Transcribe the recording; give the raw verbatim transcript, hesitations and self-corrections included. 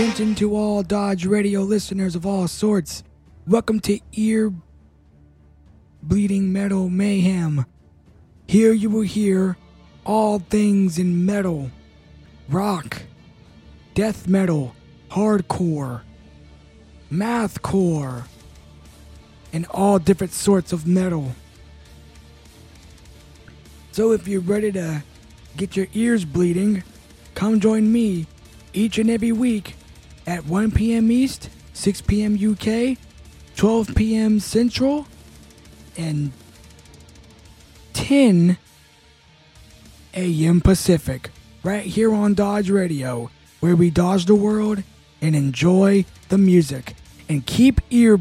Attention to all Dodge Radio listeners of all sorts. Welcome to Ear Bleeding Metal Mayhem. Here you will hear all things in metal, rock, death metal, hardcore, mathcore, and all different sorts of metal. So if you're ready to get your ears bleeding, come join me each and every week at one p.m. East, six p.m. U K, twelve p.m. Central, and ten a.m. Pacific, right here on Dodge Radio, where we dodge the world and enjoy the music and keep ear